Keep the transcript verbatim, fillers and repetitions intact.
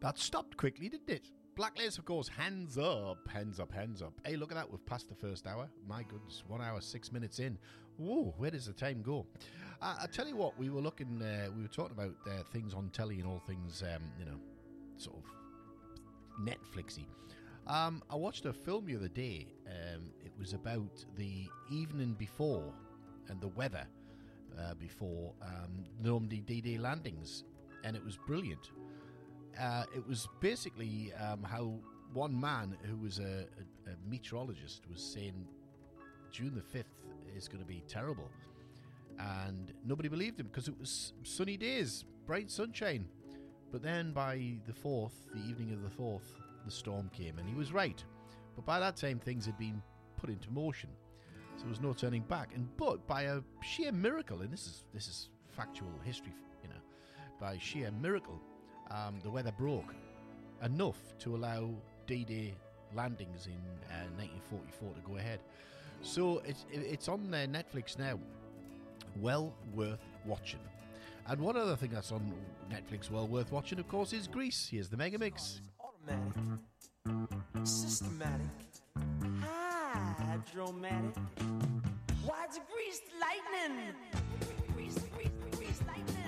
That stopped quickly, didn't it? Blacklist, of course, hands up, hands up, hands up. Hey, look at that, we've passed the first hour. My goodness, one hour, six minutes in. Whoa, where does the time go? Uh, I tell you what, we were looking, uh, we were talking about uh, things on telly and all things, um, you know, sort of Netflixy. Um, I watched a film the other day. Um, it was about the evening before and the weather uh, before um, Normandy D-Day landings, and it was brilliant. Uh, it was basically um, how one man who was a, a, a meteorologist was saying June the fifth is going to be terrible. And nobody believed him because it was sunny days, bright sunshine. But then by the fourth, the evening of the fourth, the storm came and he was right. But by that time, things had been put into motion. So there was no turning back. And but by a sheer miracle, and this is this is factual history, you know, by sheer miracle, Um, the weather broke enough to allow D-Day landings in uh, nineteen forty-four to go ahead. So it's it's on uh, Netflix now. Well worth watching. And one other thing that's on Netflix well worth watching, of course, is Grease. Here's the Mega Mix. Automatic, systematic, hydromatic. Why it's greased lightning? Grease, grease, grease lightning.